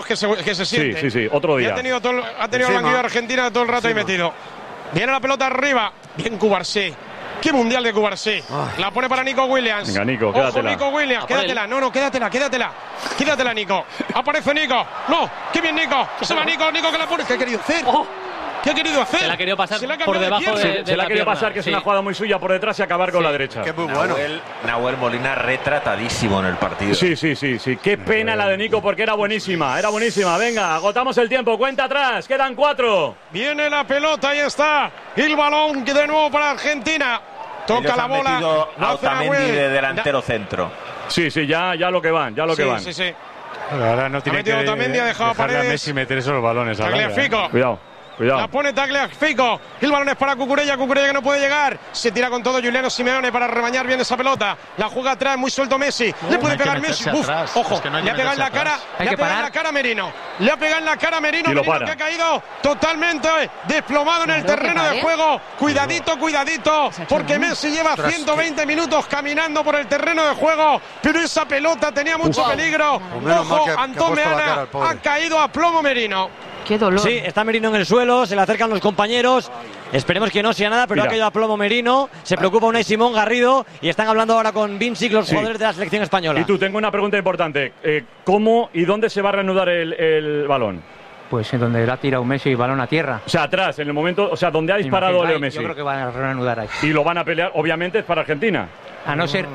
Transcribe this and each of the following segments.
que se siente. Sí, otro día. Ha tenido el banquillo de Argentina todo el rato ahí metido. Viene la pelota arriba. Bien Cubarsí. ¡Qué mundial de Cubarsí! La pone para Nico Williams. Venga, Nico, quédatela. Ojo, Nico Williams, quédatela. No, quédatela. Quédatela, Nico. Aparece Nico. No, qué bien Nico. Se va Nico que la pone. ¿Qué ha querido hacer? ¿Qué ha querido hacer? Se la ha querido pasar por debajo de se la ha querido pasar, que es una jugada muy suya por detrás y acabar con la derecha. Qué muy bueno. Nahuel Molina retratadísimo en el partido. Sí. Qué pena la de Nico porque era buenísima. Venga, agotamos el tiempo. Cuenta atrás. Quedan 4. Viene la pelota, ahí está. El balón de nuevo para Argentina. Toca la bola. A Otamendi de delantero centro. Sí, ya lo que van, Sí. Ahora no tiene que Otamendi, ha dejado dejarle a Paredes. Messi meter esos balones. Tagliafico. Cuidado. La pone Tagliafico. El balón es para Cucurella que no puede llegar. Se tira con todo Juliano Simeone para remañar bien esa pelota. La juega atrás, muy suelto Messi. Le puede pegar Messi. Ojo, le ha pegado en la cara. Le ha pegado en la cara a Merino. Merino que ha caído totalmente desplomado en el terreno de juego. Cuidadito, porque Messi lleva 120 minutos caminando por el terreno de juego. Pero esa pelota tenía mucho peligro. Ojo, Antón Meana ha caído a plomo Merino. Qué dolor. Sí, está Merino en el suelo, se le acercan los compañeros. Esperemos que no sea nada, pero ha caído a plomo Merino. Se preocupa Unai Simón Garrido y están hablando ahora con Vincic, los jugadores de la selección española. Y tú, tengo una pregunta importante. ¿Cómo y dónde se va a reanudar el balón? Pues en donde la ha tirado Messi, balón a tierra. O sea, atrás, en el momento, donde ha disparado Leo Messi. Yo creo que van a reanudar ahí. Y lo van a pelear, obviamente, es para Argentina. A no ser.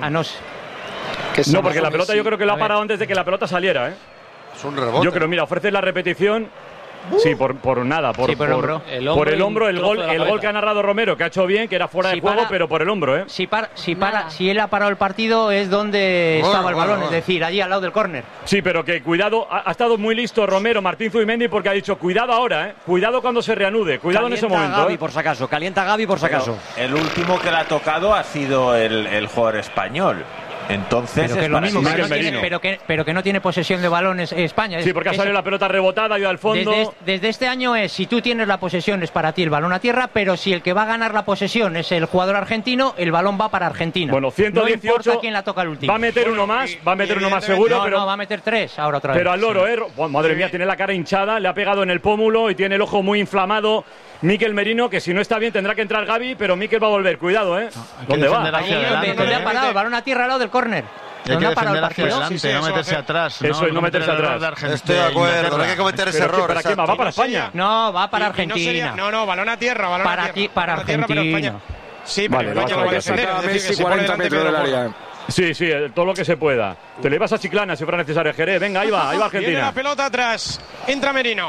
No, porque la pelota yo creo que la ha parado antes de que la pelota saliera, ¿eh? Es un rebote. Yo creo, mira, ofrece la repetición. Sí, por nada, por el hombro. El gol que ha narrado Romero, que ha hecho bien, que era fuera de juego, pero por el hombro, ¿eh? Si él ha parado el partido es donde estaba el balón, es decir, allí al lado del córner. Sí, pero que cuidado, ha estado muy listo Romero, Martín Zubimendi, porque ha dicho cuidado ahora, cuidado cuando se reanude, cuidado calienta en ese momento. Calienta a Gavi por si acaso. El último que le ha tocado ha sido el jugador español. Entonces pero que lo mismo, pero que no tiene posesión de balones España. Sí, porque ha salido la pelota rebotada, ha ido al fondo. Desde este año si tú tienes la posesión es para ti el balón a tierra, pero si el que va a ganar la posesión es el jugador argentino, el balón va para Argentina. Bueno, 118. No importa quién la toca el último. Va a meter uno más seguro, pero va a meter 3 ahora otra vez. Pero al loro, madre mía, tiene la cara hinchada, le ha pegado en el pómulo y tiene el ojo muy inflamado. Mikel Merino, que si no está bien tendrá que entrar Gavi, pero Mikel va a volver, cuidado, ¿Dónde va? ¿Dónde ha parado? El balón a tierra al lado del córner. ¿Dónde ha parado el partido? No meterse atrás. Eso es, no meterse atrás. Estoy de acuerdo, no hay que cometer ese error. ¿Para qué? ¿Va para España? No, va para Argentina. No, balón a tierra. Para Argentina. Sí, pero España lo va a defender. Messi 40 metros del área. Sí, todo lo que se pueda. Te le ibas a Chiclana si fuera necesario, Jerez. Venga, ahí va Argentina. Viene la pelota atrás. Entra Merino.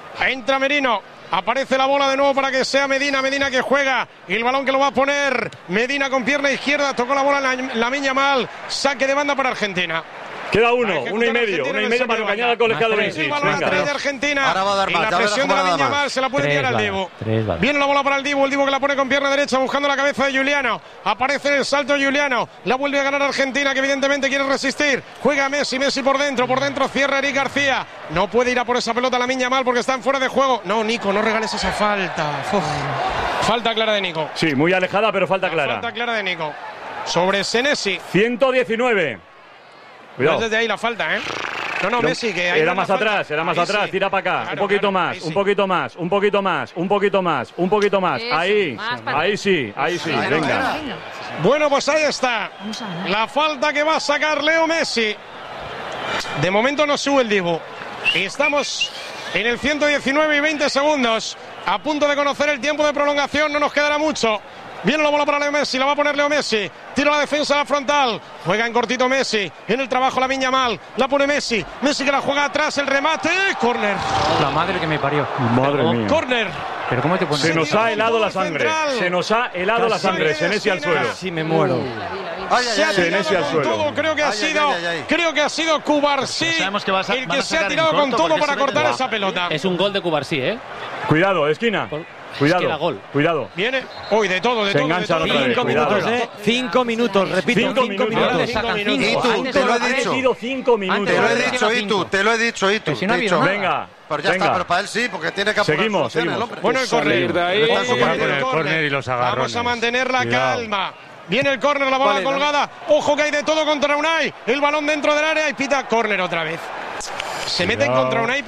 Aparece la bola de nuevo para que sea Medina que juega. Y el balón que lo va a poner Medina con pierna izquierda. Tocó la bola Lamine Yamal. Saque de banda para Argentina. Queda uno y medio para Cañada al colegiado Vincic. El balón atrás de Argentina. Y la presión de Lamine Yamal se la puede tirar al Dibu. Viene la bola para el Dibu que la pone con pierna derecha buscando la cabeza de Juliano. Aparece en el salto Juliano. La vuelve a ganar Argentina, que evidentemente quiere resistir. Juega Messi por dentro cierra Eric García. No puede ir a por esa pelota Lamine Yamal porque están fuera de juego. No, Nico, no regales esa falta. Falta clara de Nico. Sí, muy alejada, pero falta clara. Falta clara de Nico. Sobre Senesi. 119. Cuidado. No es desde ahí la falta, No, Messi, que hay era más atrás, tira para acá, claro, un poquito más. Ahí sí, venga. Bueno, pues ahí está. La falta que va a sacar Leo Messi. De momento no sube el Dibu. Y estamos en el 119 y 20 segundos. A punto de conocer el tiempo de prolongación, no nos quedará mucho. Viene la bola para Leo Messi, la va a poner Leo Messi. Tira la defensa a la frontal. Juega en cortito Messi. En el trabajo Lamine Yamal. La pone Messi. Messi que la juega atrás. El remate. Córner. La madre que me parió. Madre mía. Córner. ¿Pero cómo te pones? Se nos ha helado la sangre. Senesi al suelo. Casi me muero. Senesi al suelo. Todo. Creo que ha sido Cubarsí el que se ha tirado con todo para cortar esa pelota. Es un gol de Cubarsí, Cuidado, esquina. Cuidado. Viene. De todo. Se engancha otra vez. 5 minutos, 5 minutos, repito. 5 minutos. Itu, te lo he dicho. 5 minutos. Te lo he dicho, Itu. Venga. Pero ya está, pero para él sí, porque tiene que apurar Seguimos. el hombre. Bueno, el córner. El córner y los agarrones. Vamos a mantener la calma. Viene el córner, la bola colgada. Ojo que hay de todo contra Unai. El balón dentro del área y pita córner otra vez. Se meten contra Unai.